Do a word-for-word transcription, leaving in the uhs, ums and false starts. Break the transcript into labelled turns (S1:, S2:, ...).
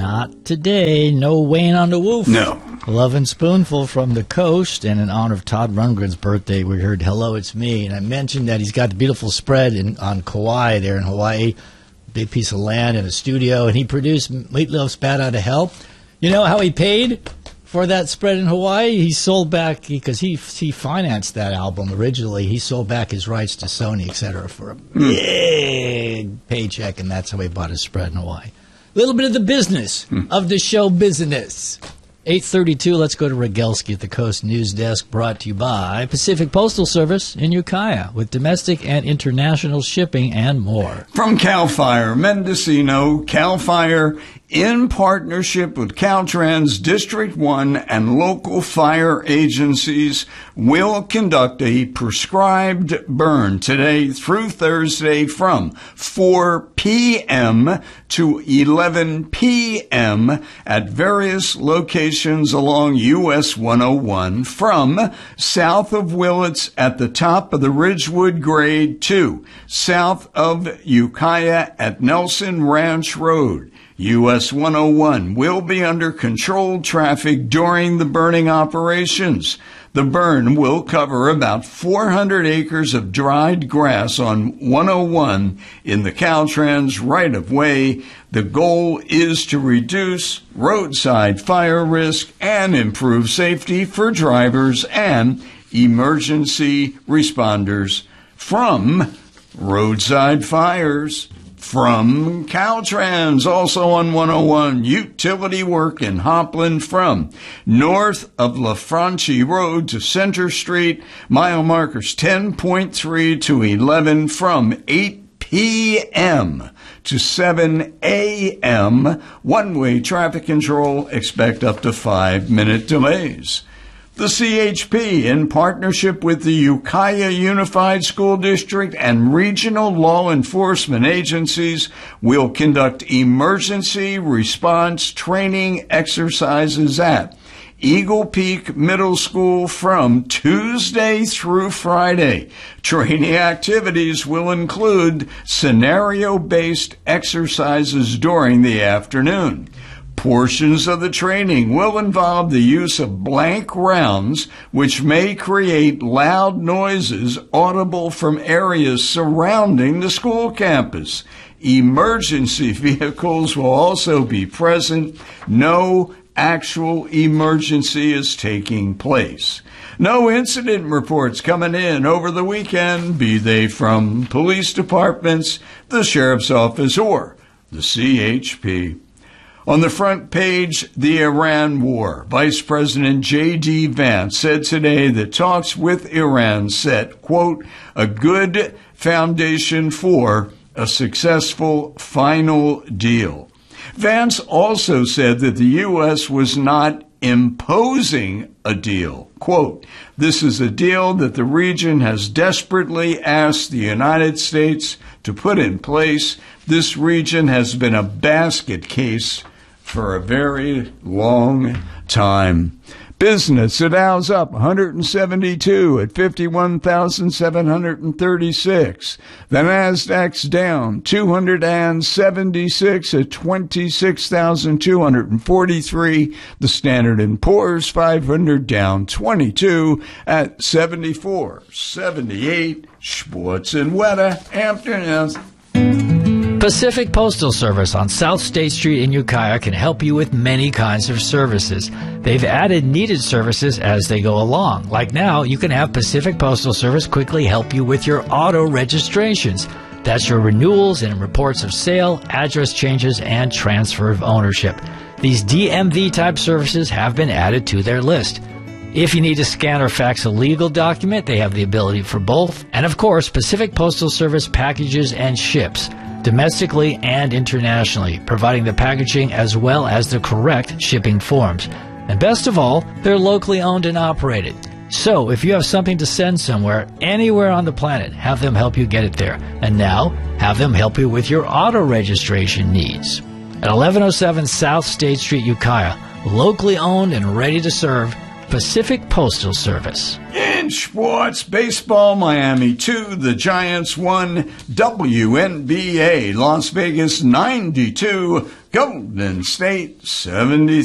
S1: Not today. No Wayne on the Woof.
S2: No.
S1: Love and Spoonful from the coast. And in honor of Todd Rundgren's birthday, we heard Hello, It's Me. And I mentioned that he's got the beautiful spread in, on Kauai there in Hawaii. Big piece of land and a studio. And he produced Meatloaf's Bad Out of Hell. You know how he paid for that spread in Hawaii? He sold back, because he he financed that album originally. He sold back his rights to Sony, et cetera, for a big paycheck. And that's how he bought his spread in Hawaii. A little bit of the business hmm. of the show business. eight thirty-two, let's go to Rogelski at the Coast News Desk, brought to you by Pacific Postal Service in Ukiah, with domestic and international shipping and more.
S2: From CAL FIRE, Mendocino, CAL FIRE, in partnership with Caltrans District one and local fire agencies, will conduct a prescribed burn today through Thursday from four p.m. to eleven p.m. at various locations along U S one oh one, from south of Willits at the top of the Ridgewood Grade to south of Ukiah at Nelson Ranch Road. U S one oh one will be under controlled traffic during the burning operations. The burn will cover about four hundred acres of dried grass on one oh one in the Caltrans right-of-way. The goal is to reduce roadside fire risk and improve safety for drivers and emergency responders. From Roadside Fires, from Caltrans, also on one oh one, utility work in Hopland from north of La Franchi Road to Center Street, mile markers ten point three to eleven, from eight p.m. to seven a.m. One-way traffic control, expect up to five-minute delays. The C H P, in partnership with the Ukiah Unified School District and regional law enforcement agencies, will conduct emergency response training exercises at Eagle Peak Middle School from Tuesday through Friday. Training activities will include scenario-based exercises during the afternoon. Portions of the training will involve the use of blank rounds, which may create loud noises audible from areas surrounding the school campus. Emergency vehicles will also be present. No actual emergency is taking place. No incident reports coming in over the weekend, be they from police departments, the sheriff's office, or the C H P. On the front page, the Iran war. Vice President J D. Vance said today that talks with Iran set, quote, a good foundation for a successful final deal. Vance also said that the U S was not imposing a deal. Quote, this is a deal that the region has desperately asked the United States to put in place. This region has been a basket case for a very long time. Business, the Dow's up one hundred seventy-two at fifty-one thousand seven hundred thirty-six. The Nasdaq's down two hundred seventy-six at twenty-six thousand two hundred forty-three. The Standard and Poor's five hundred down twenty-two at seventy-four seventy-eight. Sports and weather afternoon.
S1: Pacific Postal Service on South State Street in Ukiah can help you with many kinds of services. They've added needed services as they go along. Like now, you can have Pacific Postal Service quickly help you with your auto registrations. That's your renewals and reports of sale, address changes, and transfer of ownership. These D M V-type services have been added to their list. If you need to scan or fax a legal document, they have the ability for both. And of course, Pacific Postal Service packages and ships domestically and internationally, providing the packaging as well as the correct shipping forms. And best of all, they're locally owned and operated. So if you have something to send somewhere, anywhere on the planet, have them help you get it there. And now, have them help you with your auto registration needs. At eleven oh seven South State Street, Ukiah, locally owned and ready to serve, Pacific Postal Service.
S2: Yeah. In sports, baseball, Miami two, the Giants won. W N B A, Las Vegas ninety-two, Golden State seventy-three.